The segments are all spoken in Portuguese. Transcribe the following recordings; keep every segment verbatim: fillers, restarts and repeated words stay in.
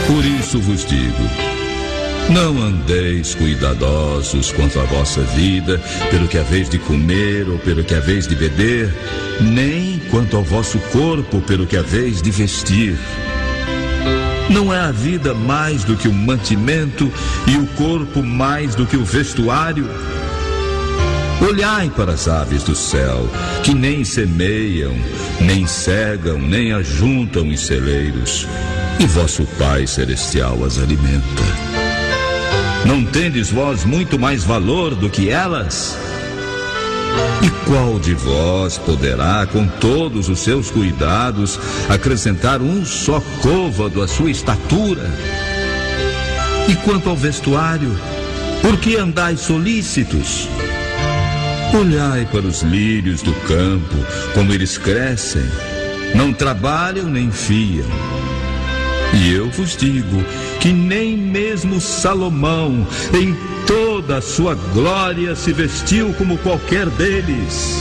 Por isso vos digo, não andeis cuidadosos quanto à vossa vida, pelo que haveis de comer ou pelo que haveis de beber, nem quanto ao vosso corpo, pelo que haveis de vestir. Não é a vida mais do que o mantimento e o corpo mais do que o vestuário? Olhai para as aves do céu, que nem semeiam, nem cegam, nem ajuntam em celeiros, e vosso Pai Celestial as alimenta. Não tendes vós muito mais valor do que elas? E qual de vós poderá, com todos os seus cuidados, acrescentar um só côvado à sua estatura? E quanto ao vestuário, por que andais solícitos? Olhai para os lírios do campo, como eles crescem, não trabalham nem fiam. E eu vos digo que nem mesmo Salomão, em toda a sua glória, se vestiu como qualquer deles.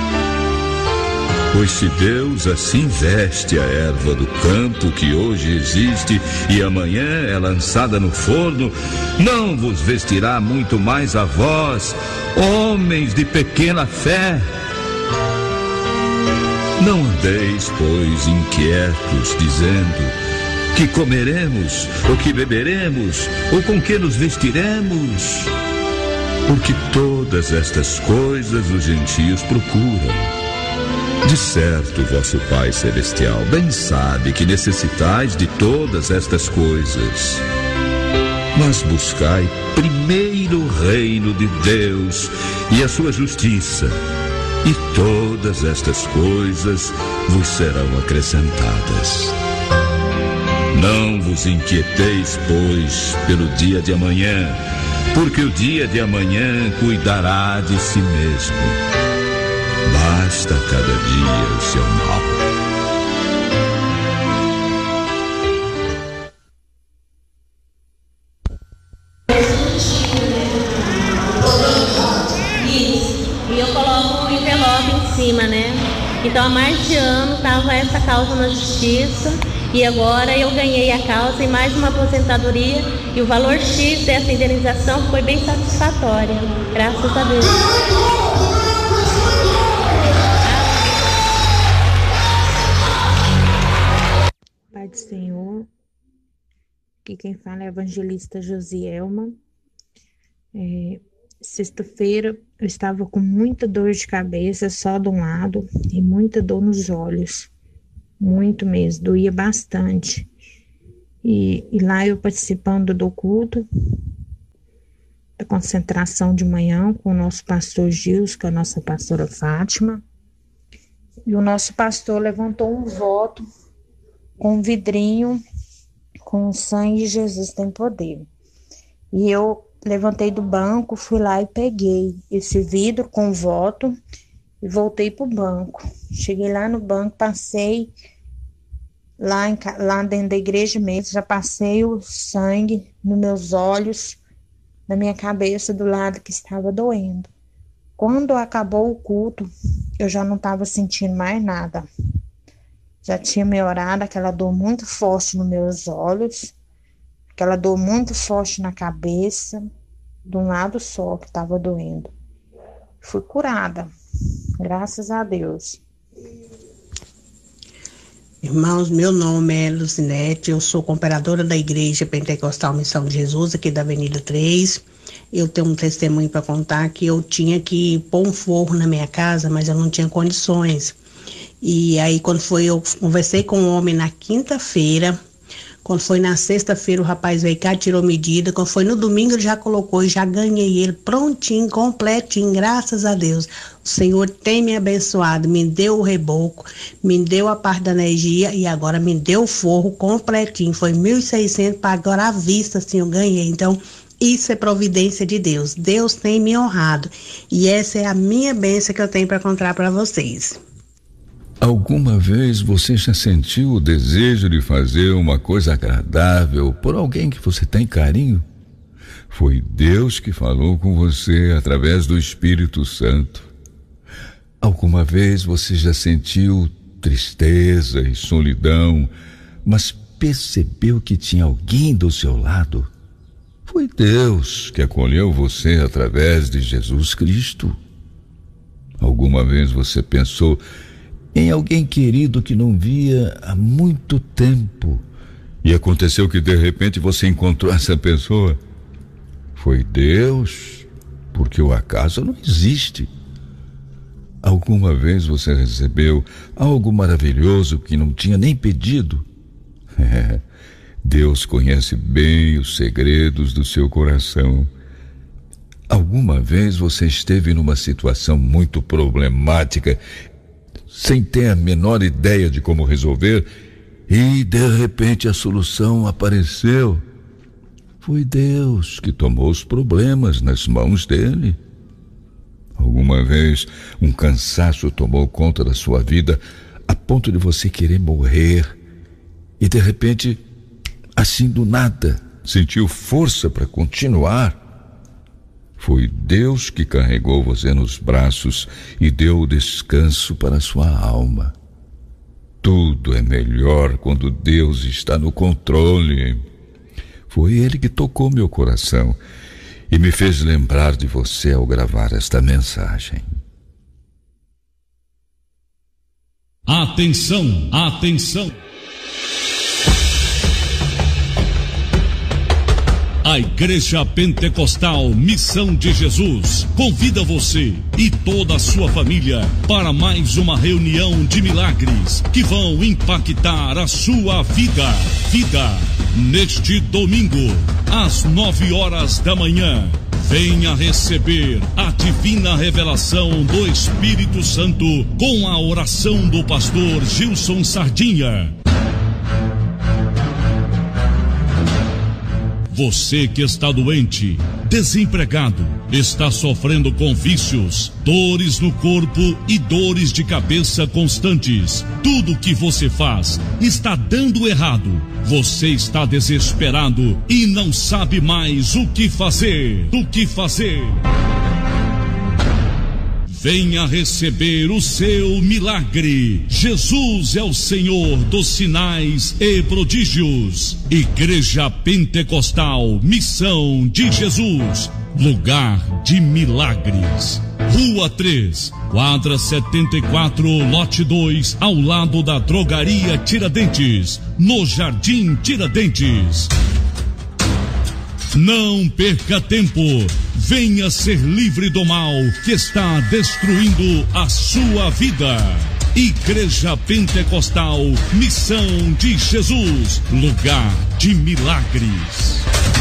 Pois se Deus assim veste a erva do campo que hoje existe e amanhã é lançada no forno, não vos vestirá muito mais a vós, homens de pequena fé? Não andeis, pois, inquietos, dizendo: que comeremos, ou que beberemos, ou com que nos vestiremos? Porque todas estas coisas os gentios procuram. De certo, vosso Pai Celestial bem sabe que necessitais de todas estas coisas. Mas buscai primeiro o reino de Deus e a sua justiça, e todas estas coisas vos serão acrescentadas. Não vos inquieteis, pois, pelo dia de amanhã, porque o dia de amanhã cuidará de si mesmo. Basta cada dia o seu mal. Isso. E eu coloco o envelope em cima, né? Então há mais de ano estava essa causa na justiça. E agora eu ganhei a causa e mais uma aposentadoria, e o valor X dessa indenização foi bem satisfatória, graças a Deus. Pai do Senhor, aqui quem fala é a evangelista Josielma. É, sexta-feira eu estava com muita dor de cabeça só de um lado e muita dor nos olhos. Muito mesmo, doía bastante. E, e lá eu participando do culto, da concentração de manhã com o nosso pastor Gils, com a nossa pastora Fátima. E o nosso pastor levantou um voto com um vidrinho, com o sangue de Jesus tem poder. E eu levantei do banco, fui lá e peguei esse vidro com o voto e voltei para o banco. Cheguei lá no banco, passei lá, em, lá dentro da igreja mesmo, já passei o sangue nos meus olhos, na minha cabeça, do lado que estava doendo. Quando acabou o culto, eu já não estava sentindo mais nada. Já tinha melhorado aquela dor muito forte nos meus olhos, aquela dor muito forte na cabeça, de um lado só que estava doendo. Fui curada, graças a Deus. Irmãos, meu nome é Lucinete, eu sou cooperadora da Igreja Pentecostal Missão de Jesus, aqui da Avenida três. Eu tenho um testemunho para contar que eu tinha que pôr um forro na minha casa, mas eu não tinha condições. E aí, quando foi, eu conversei com um homem na quinta-feira. Quando foi na sexta-feira, o rapaz veio cá, tirou medida. Quando foi no domingo, ele já colocou e já ganhei ele prontinho, completinho, graças a Deus. O Senhor tem me abençoado, me deu o reboco, me deu a parte da energia e agora me deu o forro completinho. Foi mil e seiscentos para agora à vista, assim, eu ganhei. Então, isso é providência de Deus. Deus tem me honrado. E essa é a minha bênção que eu tenho para contar para vocês. Alguma vez você já sentiu o desejo de fazer uma coisa agradável por alguém que você tem carinho? Foi Deus que falou com você através do Espírito Santo. Alguma vez você já sentiu tristeza e solidão, mas percebeu que tinha alguém do seu lado, foi Deus que acolheu você através de Jesus Cristo. Alguma vez você pensou em alguém querido que não via há muito tempo e aconteceu que de repente você encontrou essa pessoa? Foi Deus, porque o acaso não existe. Alguma vez você recebeu algo maravilhoso que não tinha nem pedido? É, Deus conhece bem os segredos do seu coração. Alguma vez você esteve numa situação muito problemática, sem ter a menor ideia de como resolver, e de repente a solução apareceu? Foi Deus que tomou os problemas nas mãos dele. Alguma vez um cansaço tomou conta da sua vida a ponto de você querer morrer e de repente, assim do nada, sentiu força para continuar? Foi Deus que carregou você nos braços e deu descanso para a sua alma. Tudo é melhor quando Deus está no controle. Foi Ele que tocou meu coração e me fez lembrar de você ao gravar esta mensagem. Atenção, atenção! A Igreja Pentecostal Missão de Jesus convida você e toda a sua família para mais uma reunião de milagres que vão impactar a sua vida. Vida, neste domingo, às nove horas da manhã. Venha receber a divina revelação do Espírito Santo com a oração do pastor Gilson Sardinha. Você que está doente, desempregado, está sofrendo com vícios, dores no corpo e dores de cabeça constantes. Tudo que você faz está dando errado. Você está desesperado e não sabe mais o que fazer. O que fazer? Venha receber o seu milagre. Jesus é o Senhor dos sinais e prodígios. Igreja Pentecostal Missão de Jesus, lugar de milagres. Rua três, quadra setenta e quatro, lote dois, ao lado da Drogaria Tiradentes, no Jardim Tiradentes. Não perca tempo. Venha ser livre do mal que está destruindo a sua vida. Igreja Pentecostal Missão de Jesus, lugar de milagres.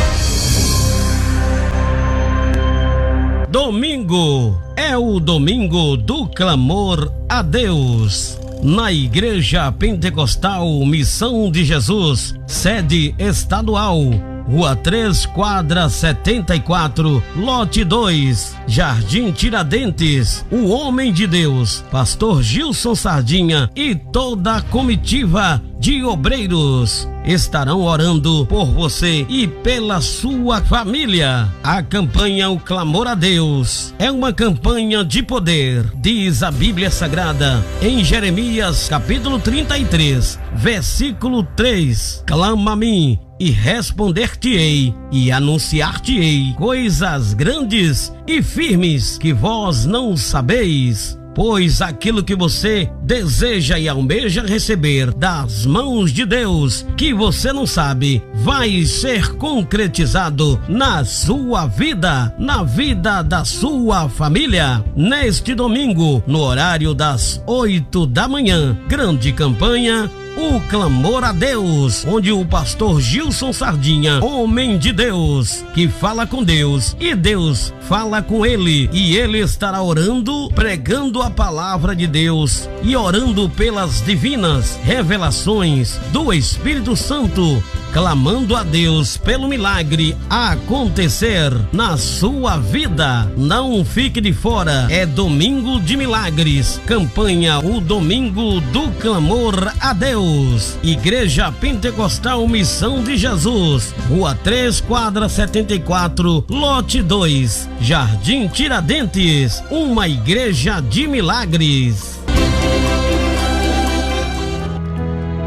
Domingo é o domingo do clamor a Deus. Na Igreja Pentecostal Missão de Jesus, sede estadual, Rua três, quadra setenta e quatro, lote dois, Jardim Tiradentes. O homem de Deus, pastor Gilson Sardinha e toda a comitiva de obreiros estarão orando por você e pela sua família. A campanha O Clamor a Deus é uma campanha de poder. Diz a Bíblia Sagrada em Jeremias capítulo trinta e três, versículo três: clama a mim e responder-te-ei, e anunciar-te-ei coisas grandes e firmes que vós não sabeis. Pois aquilo que você deseja e almeja receber das mãos de Deus, que você não sabe, vai ser concretizado na sua vida, na vida da sua família. Neste domingo, no horário das oito da manhã, grande campanha O Clamor a Deus, onde o pastor Gilson Sardinha, homem de Deus, que fala com Deus e Deus fala com ele, e ele estará orando, pregando a palavra de Deus e orando pelas divinas revelações do Espírito Santo, clamando a Deus pelo milagre a acontecer na sua vida. Não fique de fora, é domingo de milagres, campanha O Domingo do Clamor a Deus. Igreja Pentecostal Missão de Jesus, Rua três, quadra setenta e quatro, lote dois, Jardim Tiradentes, uma igreja de milagres.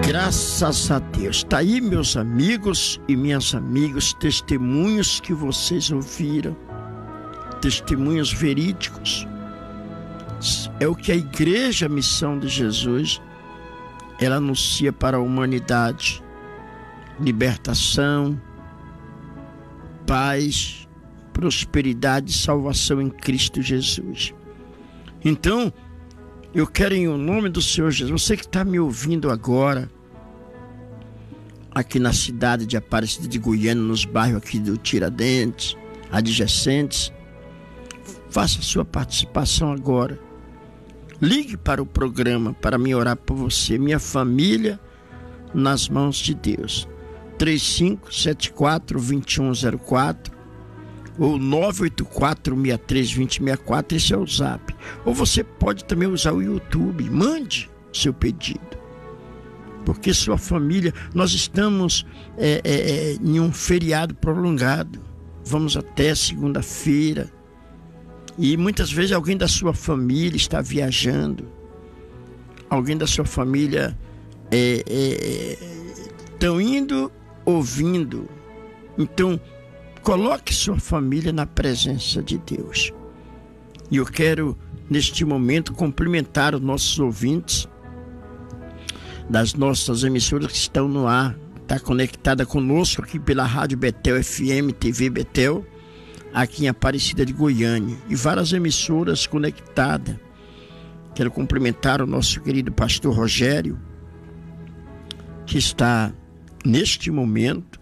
Graças a Deus. Está aí, meus amigos e minhas amigas, testemunhos que vocês ouviram, testemunhos verídicos. É o que a Igreja Missão de Jesus, ela anuncia para a humanidade: libertação, paz, prosperidade e salvação em Cristo Jesus. Então, eu quero, em nome do Senhor Jesus, você que está me ouvindo agora, aqui na cidade de Aparecida de Goiânia, nos bairros aqui do Tiradentes, adjacentes, faça sua participação agora. Ligue para o programa para me orar por você, minha família, nas mãos de Deus. três cinco sete quatro, dois um zero quatro ou nove oito quatro, seis três, dois zero seis quatro, esse é o Zap. Ou você pode também usar o YouTube. Mande seu pedido, porque sua família, nós estamos é, é, em um feriado prolongado, vamos até segunda-feira, e muitas vezes alguém da sua família está viajando, alguém da sua família é, é, estão indo, ouvindo. Então, coloque sua família na presença de Deus. E eu quero, neste momento, cumprimentar os nossos ouvintes das nossas emissoras que estão no ar. Está conectada conosco aqui pela Rádio Betel F M, T V Betel, aqui em Aparecida de Goiânia. E várias emissoras conectadas. Quero cumprimentar o nosso querido pastor Rogério, que está, neste momento,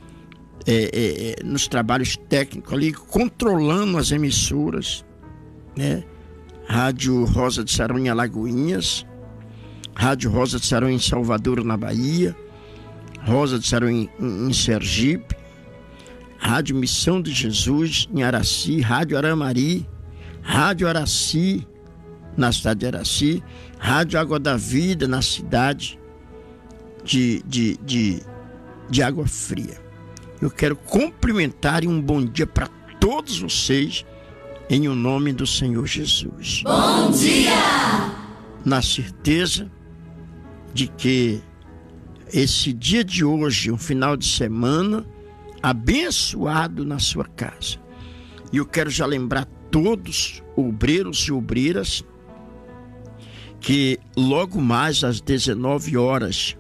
É, é, nos trabalhos técnicos ali, controlando as emissoras, né? Rádio Rosa de Saron em Alagoinhas, Rádio Rosa de Saron em Salvador, na Bahia, Rosa de Saron em, em, em Sergipe, Rádio Missão de Jesus em Araci, Rádio Aramari, Rádio Araci, na cidade de Araci, Rádio Água da Vida, na cidade de, de, de, de Água Fria. Eu quero cumprimentar e um bom dia para todos vocês, em o nome do Senhor Jesus. Bom dia! Na certeza de que esse dia de hoje, um final de semana abençoado na sua casa. E eu quero já lembrar todos, obreiros e obreiras, que logo mais às dezenove horas,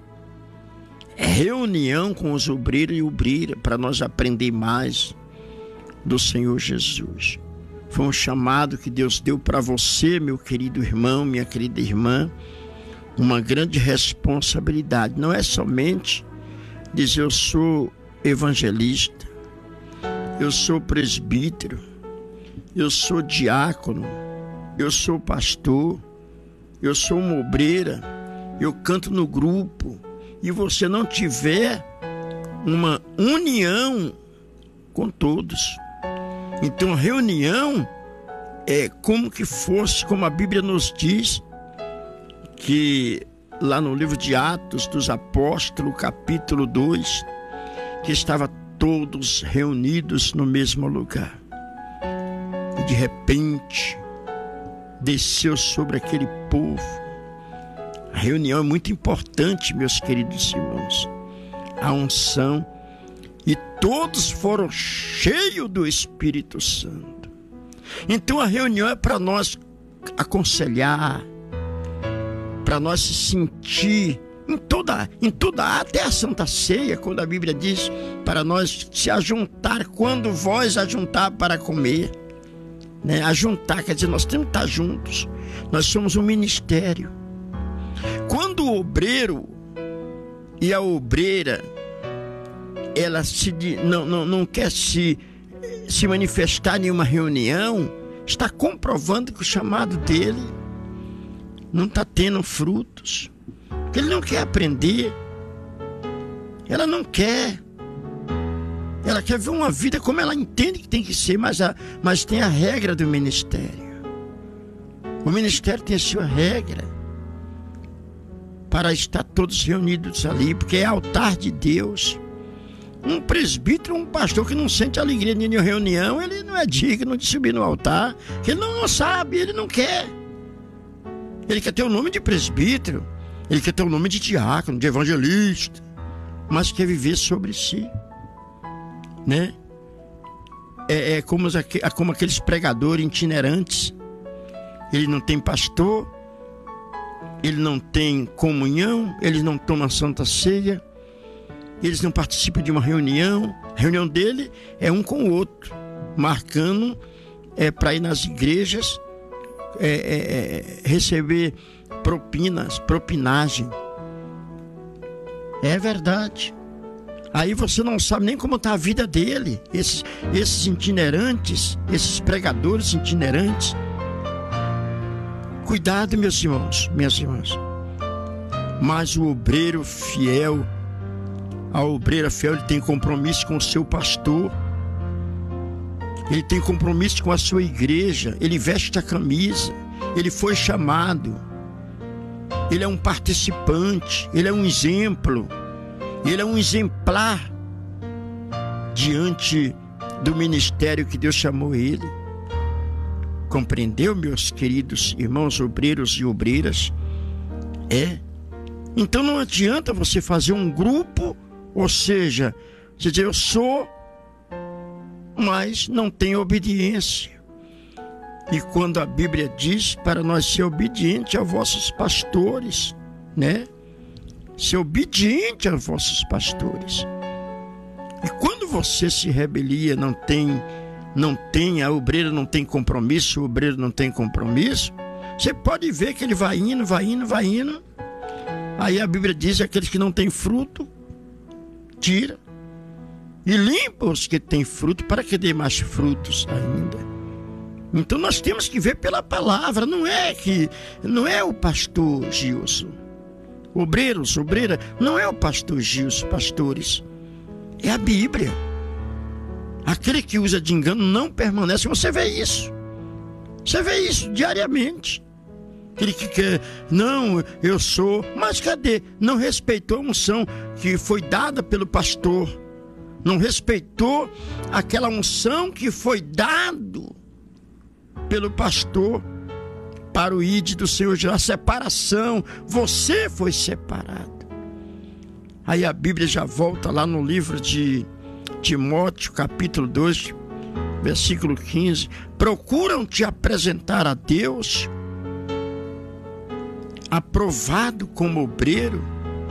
reunião com os obreiros e obreiras para nós aprender mais do Senhor Jesus. Foi um chamado que Deus deu para você, meu querido irmão, minha querida irmã, uma grande responsabilidade. Não é somente dizer eu sou evangelista, eu sou presbítero, eu sou diácono, eu sou pastor, eu sou uma obreira, eu canto no grupo, e você não tiver uma união com todos. Então, reunião é como que fosse, como a Bíblia nos diz, que lá no livro de Atos dos Apóstolos, capítulo dois, que estava todos reunidos no mesmo lugar. E de repente, desceu sobre aquele povo. A reunião é muito importante, meus queridos irmãos. A unção. E todos foram cheios do Espírito Santo. Então a reunião é para nós aconselhar, para nós se sentir em toda, em toda, até a Santa Ceia, quando a Bíblia diz para nós se ajuntar, quando vós ajuntar para comer, né? Ajuntar quer dizer, nós temos que estar juntos. Nós somos um ministério. Quando o obreiro e a obreira, ela se, não, não, não quer se, se manifestar em uma reunião, está comprovando que o chamado dele não está tendo frutos, que ele não quer aprender, ela não quer, ela quer ver uma vida como ela entende que tem que ser, mas, a, mas tem a regra do ministério. O ministério tem a sua regra, para estar todos reunidos ali, porque é altar de Deus. Um presbítero, um pastor que não sente alegria em nenhuma reunião, ele não é digno de subir no altar, ele não, não sabe, ele não quer. Ele quer ter o nome de presbítero, Ele quer ter o nome de diácono, de evangelista, mas quer viver sobre si, né? É, é como, é como aqueles pregadores itinerantes. Ele não tem pastor, ele não tem comunhão, eles não tomam santa ceia, eles não participam de uma reunião. A reunião dele é um com o outro, marcando é, para ir nas igrejas é, é, é, receber propinas, propinagem. É verdade. Aí você não sabe nem como está a vida dele. Esses, esses itinerantes, esses pregadores itinerantes. Cuidado, meus irmãos, minhas irmãs. Mas o obreiro fiel, a obreira fiel, ele tem compromisso com o seu pastor. Ele tem compromisso com a sua igreja. Ele veste a camisa. Ele foi chamado. Ele é um participante. Ele é um exemplo. Ele é um exemplar diante do ministério que Deus chamou ele. Compreendeu, meus queridos irmãos obreiros e obreiras? É. Então não adianta você fazer um grupo, ou seja, você dizer eu sou, mas não tem obediência. E quando a Bíblia diz para nós ser obediente aos vossos pastores, né? Ser obediente aos vossos pastores. E quando você se rebelia, não tem, não tem, a obreira não tem compromisso, o obreiro não tem compromisso, você pode ver que ele vai indo, vai indo, vai indo. Aí a Bíblia diz: aqueles que não têm fruto, tira e limpa os que têm fruto, para que dê mais frutos ainda. Então nós temos que ver pela palavra. Não é que não é o pastor Gilson, obreiros, obreira, não é o pastor Gilson, pastores, é a Bíblia. Aquele que usa de engano não permanece. Você vê isso, você vê isso diariamente. Aquele que quer, não, eu sou, mas cadê? Não respeitou a unção que foi dada pelo pastor, não respeitou aquela unção que foi dado pelo pastor para o I D do Senhor Jesus, a separação. Você foi separado. Aí a Bíblia já volta lá no livro de Timóteo, capítulo dois, versículo quinze. Procuram te apresentar a Deus aprovado como obreiro,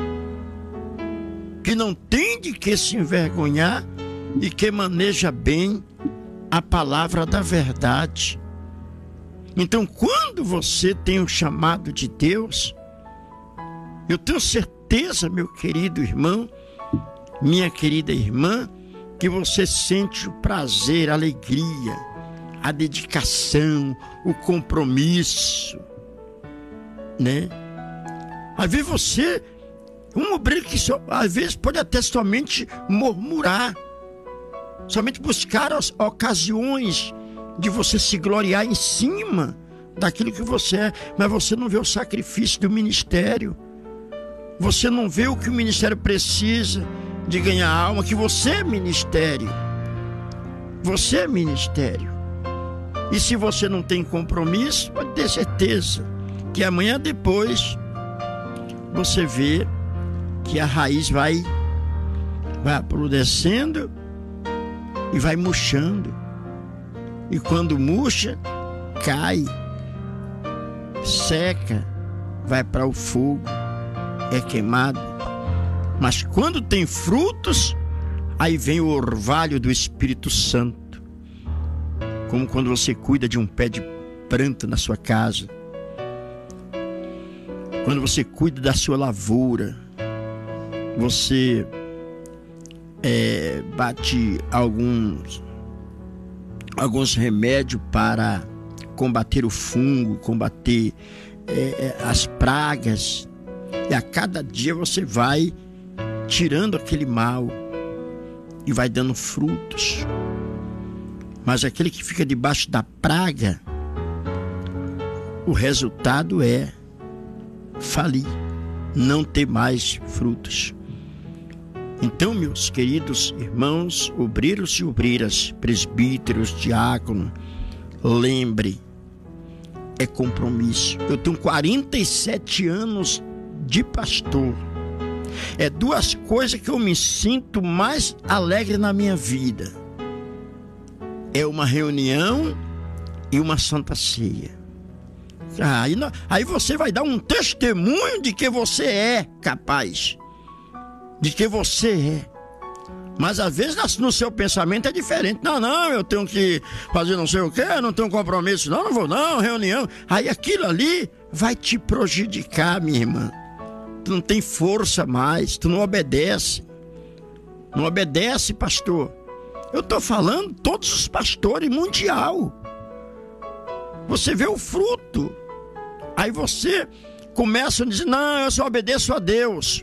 que não tem de que se envergonhar e que maneja bem a palavra da verdade. Então, quando você tem um chamado de Deus, eu tenho certeza, meu querido irmão, minha querida irmã, que você sente o prazer, a alegria, a dedicação, o compromisso, né? Às vezes você, um obreiro que só, às vezes pode até somente murmurar, somente buscar as ocasiões de você se gloriar em cima daquilo que você é, mas você não vê o sacrifício do ministério, você não vê o que o ministério precisa de ganhar alma, que você é ministério, você é ministério. E se você não tem compromisso, pode ter certeza que amanhã depois você vê que a raiz vai, vai apodrecendo e vai murchando. E quando murcha, cai, seca, vai para o fogo, é queimado. Mas quando tem frutos, aí vem o orvalho do Espírito Santo. Como quando você cuida de um pé de planta na sua casa. Quando você cuida da sua lavoura, você é, bate alguns... alguns remédios para combater o fungo, combater é, as pragas, e a cada dia você vai tirando aquele mal e vai dando frutos. Mas aquele que fica debaixo da praga, o resultado é falir, não ter mais frutos. Então, meus queridos irmãos, obreiros e obreiras, presbíteros, diáconos, lembre, é compromisso. Eu tenho quarenta e sete anos de pastor. É duas coisas que eu me sinto mais alegre na minha vida. É uma reunião e uma santa ceia. Aí, aí você vai dar um testemunho de que você é capaz, de que você é. Mas às vezes no seu pensamento é diferente. Não, não, eu tenho que fazer não sei o que, não tenho compromisso, não, não vou não, reunião. Aí aquilo ali vai te prejudicar, minha irmã. Tu não tem força mais, tu não obedece. Não obedece, pastor. Eu estou falando todos os pastores mundial. Você vê o fruto. Aí você começa a dizer, não, eu só obedeço a Deus.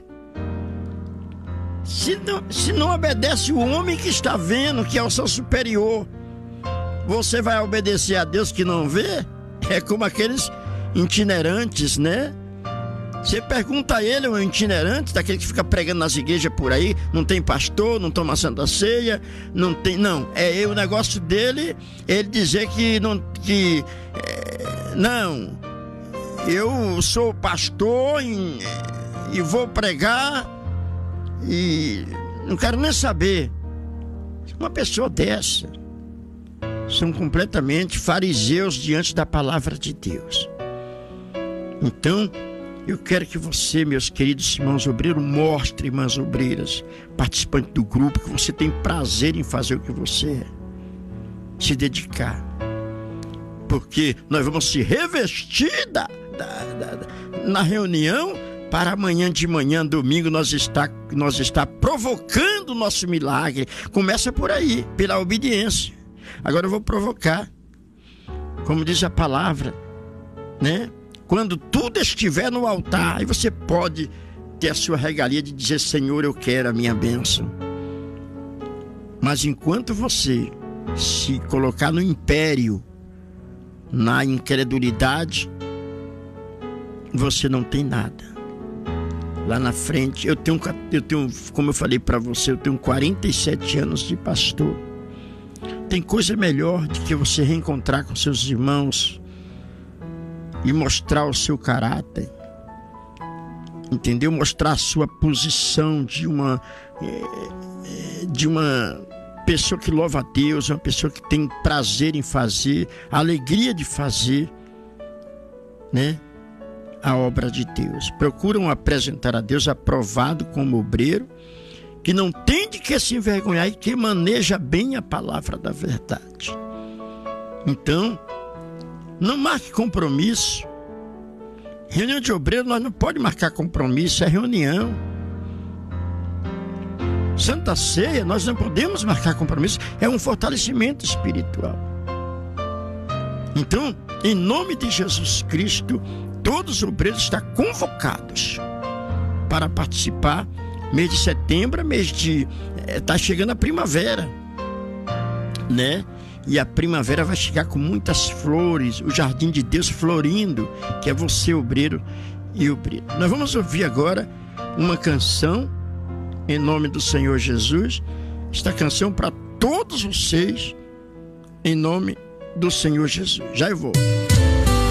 Se não, se não obedece o homem que está vendo, que é o seu superior, você vai obedecer a Deus que não vê? É como aqueles itinerantes, né? Você pergunta a ele, um itinerante, daquele que fica pregando nas igrejas por aí, não tem pastor, não toma santa ceia, não tem, não, é o negócio dele, ele dizer que não, que, é, não, eu sou pastor e, e vou pregar e não quero nem saber. Uma pessoa dessa são completamente fariseus diante da palavra de Deus. Então, eu quero que você, meus queridos irmãos obreiros, mostre, irmãs obreiras, participantes do grupo, que você tem prazer em fazer o que você é, se dedicar, porque nós vamos se revestir da, da, da, da, na reunião, para amanhã de manhã, domingo, nós está, nós está provocando o nosso milagre. Começa por aí, pela obediência. Agora eu vou provocar, como diz a palavra, né? Quando tudo estiver no altar, aí você pode ter a sua regalia de dizer, Senhor, eu quero a minha bênção. Mas enquanto você se colocar no império, na incredulidade, você não tem nada. Lá na frente, eu tenho, eu tenho, como eu falei para você, eu tenho quarenta e sete anos de pastor. Tem coisa melhor do que você reencontrar com seus irmãos e mostrar o seu caráter, entendeu? Mostrar a sua posição de uma de uma pessoa que louva a Deus, uma pessoa que tem prazer em fazer, alegria de fazer, né? A obra de Deus. Procuram apresentar a Deus aprovado como obreiro, que não tem de que se envergonhar e que maneja bem a palavra da verdade. Então, não marque compromisso. Reunião de obreiro, nós não podemos marcar compromisso, é reunião. Santa Ceia, nós não podemos marcar compromisso, é um fortalecimento espiritual. Então, em nome de Jesus Cristo, todos os obreiros estão convocados para participar. Mês de setembro, mês de... Está é, chegando a primavera, né? E a primavera vai chegar com muitas flores, o jardim de Deus florindo, que é você, obreiro e obreiro. Nós vamos ouvir agora uma canção, em nome do Senhor Jesus. Esta canção para todos vocês, em nome do Senhor Jesus. Já eu vou.